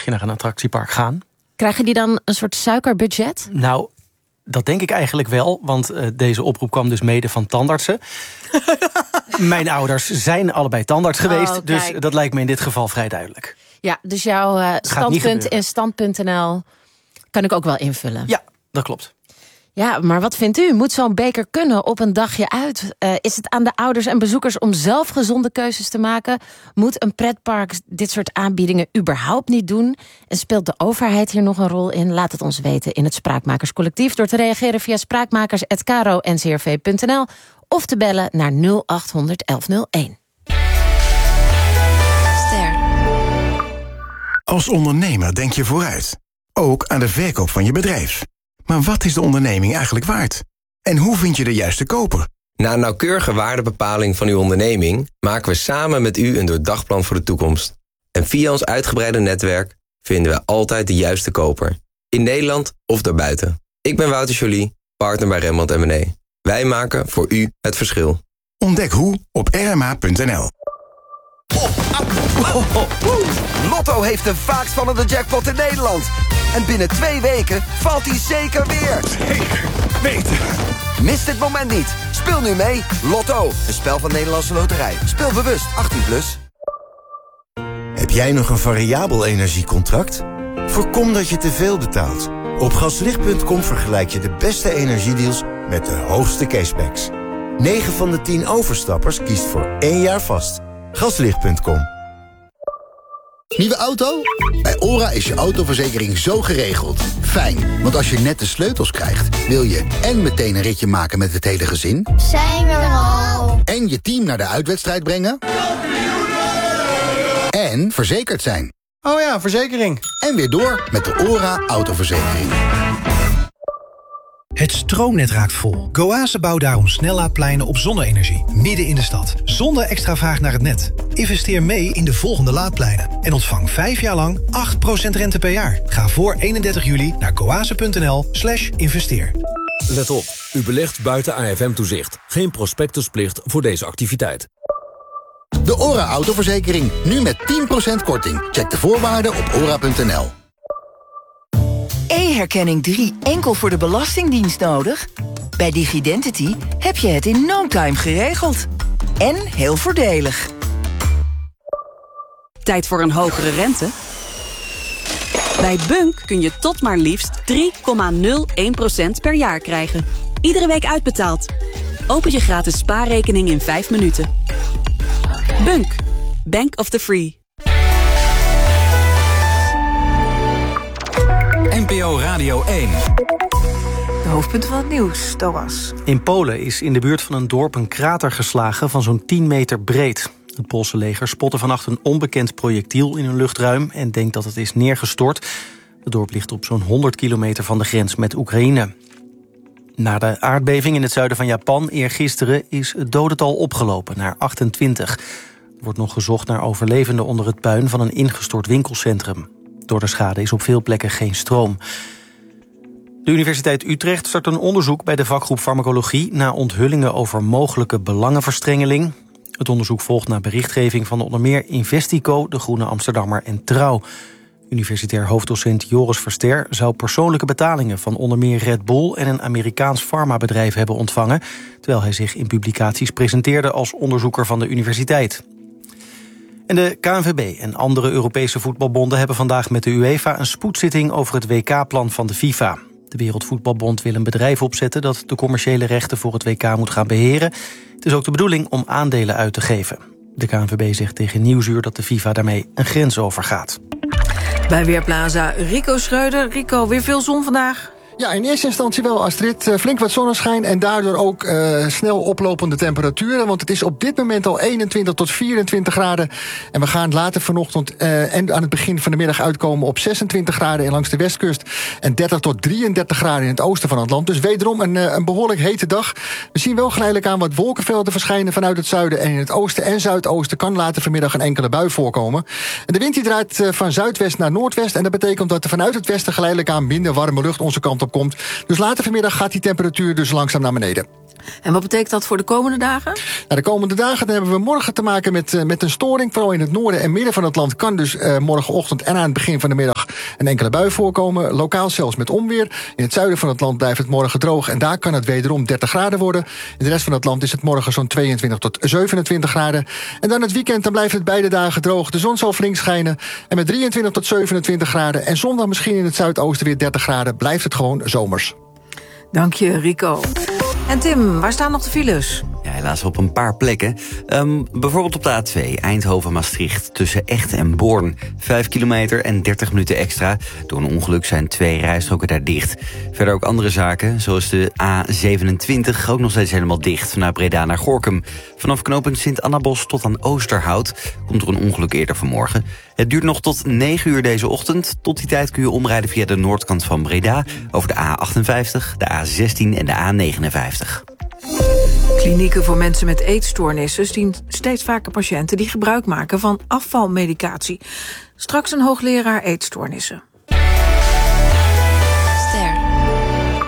je naar een attractiepark gaan. Krijgen die dan een soort suikerbudget? Nou, dat denk ik eigenlijk wel, want deze oproep kwam dus mede van tandartsen. Mijn ouders zijn allebei tandarts geweest, dus dat lijkt me in dit geval vrij duidelijk. Ja, dus jouw standpunt in stand.nl kan ik ook wel invullen. Ja, dat klopt. Ja, maar wat vindt u? Moet zo'n beker kunnen op een dagje uit? Is het aan de ouders en bezoekers om zelf gezonde keuzes te maken? Moet een pretpark dit soort aanbiedingen überhaupt niet doen? En speelt de overheid hier nog een rol in? Laat het ons weten in het Spraakmakerscollectief door te reageren via spraakmakers@kro-ncrv.nl of te bellen naar 0800 1101. Ster. Als ondernemer denk je vooruit. Ook aan de verkoop van je bedrijf. Maar wat is de onderneming eigenlijk waard? En hoe vind je de juiste koper? Na een nauwkeurige waardebepaling van uw onderneming maken we samen met u een doordagplan voor de toekomst. En via ons uitgebreide netwerk vinden we altijd de juiste koper. In Nederland of daarbuiten. Ik ben Wouter Joly, partner bij Rembrandt & Mené. Wij maken voor u het verschil. Ontdek hoe op rma.nl. Lotto heeft de vaakst vallende jackpot in Nederland. En binnen 2 weken valt hij zeker weer. Zeker weten. Mis dit moment niet. Speel nu mee. Lotto, een spel van Nederlandse Loterij. Speel bewust, 18+. Heb jij nog een variabel energiecontract? Voorkom dat je te veel betaalt. Op gaslicht.com vergelijk je de beste energiedeals met de hoogste cashbacks. 9 van de 10 overstappers kiest voor 1 jaar vast. Gaslicht.com. Nieuwe auto? Bij OHRA is je autoverzekering zo geregeld. Fijn, want als je net de sleutels krijgt, wil je en meteen een ritje maken met het hele gezin. Zijn we er al? En je team naar de uitwedstrijd brengen. En verzekerd zijn. Oh ja, verzekering. En weer door met de OHRA autoverzekering. Het stroomnet raakt vol. Goase bouwt daarom snellaadpleinen op zonne-energie, midden in de stad. Zonder extra vraag naar het net. Investeer mee in de volgende laadpleinen. En ontvang 5 jaar lang 8% rente per jaar. Ga voor 31 juli naar goase.nl/investeer. Let op, u belegt buiten AFM-toezicht. Geen prospectusplicht voor deze activiteit. De OHRA autoverzekering, nu met 10% korting. Check de voorwaarden op ora.nl. E-herkenning 3 enkel voor de Belastingdienst nodig? Bij Digidentity heb je het in no time geregeld. En heel voordelig. Tijd voor een hogere rente? Bij Bunk kun je tot maar liefst 3,01% per jaar krijgen. Iedere week uitbetaald. Open je gratis spaarrekening in 5 minuten. Bunk. Bank of the Free. NPO Radio 1. De hoofdpunten van het nieuws, Thomas. In Polen is in de buurt van een dorp een krater geslagen van zo'n 10 meter breed. Het Poolse leger spotte vannacht een onbekend projectiel in een luchtruim en denkt dat het is neergestort. Het dorp ligt op zo'n 100 kilometer van de grens met Oekraïne. Na de aardbeving in het zuiden van Japan eergisteren is het dodental opgelopen naar 28. Er wordt nog gezocht naar overlevenden onder het puin van een ingestort winkelcentrum. Door de schade is op veel plekken geen stroom. De Universiteit Utrecht start een onderzoek bij de vakgroep Farmacologie na onthullingen over mogelijke belangenverstrengeling. Het onderzoek volgt na berichtgeving van onder meer Investico, De Groene Amsterdammer en Trouw. Universitair hoofddocent Joris Verster zou persoonlijke betalingen van onder meer Red Bull en een Amerikaans farmabedrijf hebben ontvangen, terwijl hij zich in publicaties presenteerde als onderzoeker van de universiteit. En de KNVB en andere Europese voetbalbonden hebben vandaag met de UEFA een spoedzitting over het WK-plan van de FIFA. De Wereldvoetbalbond wil een bedrijf opzetten dat de commerciële rechten voor het WK moet gaan beheren. Het is ook de bedoeling om aandelen uit te geven. De KNVB zegt tegen Nieuwsuur dat de FIFA daarmee een grens overgaat. Bij Weerplaza Rico Schreuder. Rico, weer veel zon vandaag? Ja, in eerste instantie wel, Astrid. Flink wat zonneschijn en daardoor ook snel oplopende temperaturen. Want het is op dit moment al 21 tot 24 graden. En we gaan later vanochtend en aan het begin van de middag uitkomen op 26 graden langs de westkust. En 30 tot 33 graden in het oosten van het land. Dus wederom een behoorlijk hete dag. We zien wel geleidelijk aan wat wolkenvelden verschijnen vanuit het zuiden. En in het oosten en zuidoosten kan later vanmiddag een enkele bui voorkomen. En de wind die draait van zuidwest naar noordwest. En dat betekent dat er vanuit het westen geleidelijk aan minder warme lucht onze kant op komt. Dus later vanmiddag gaat die temperatuur dus langzaam naar beneden. En wat betekent dat voor de komende dagen? Nou, de komende dagen hebben we morgen te maken met een storing. Vooral in het noorden en midden van het land kan dus morgenochtend en aan het begin van de middag een enkele bui voorkomen, lokaal zelfs met onweer. In het zuiden van het land blijft het morgen droog en daar kan het wederom 30 graden worden. In de rest van het land is het morgen zo'n 22 tot 27 graden. En dan het weekend, dan blijft het beide dagen droog. De zon zal flink schijnen en met 23 tot 27 graden. En zondag misschien in het zuidoosten weer 30 graden. Blijft het gewoon zomers. Dank je, Rico. En Tim, waar staan nog de files? Ja, helaas op een paar plekken. Bijvoorbeeld op de A2, Eindhoven-Maastricht, tussen Echt en Born. 5 kilometer en 30 minuten extra. Door een ongeluk zijn 2 rijstroken daar dicht. Verder ook andere zaken, zoals de A27, ook nog steeds helemaal dicht. Vanuit Breda naar Gorinchem. Vanaf knooppunt Sint-Annabos tot aan Oosterhout komt er een ongeluk eerder vanmorgen. Het duurt nog tot 9 uur deze ochtend. Tot die tijd kun je omrijden via de noordkant van Breda, over de A58, de A16 en de A59. Klinieken voor mensen met eetstoornissen zien steeds vaker patiënten die gebruik maken van afvalmedicatie. Straks een hoogleraar eetstoornissen.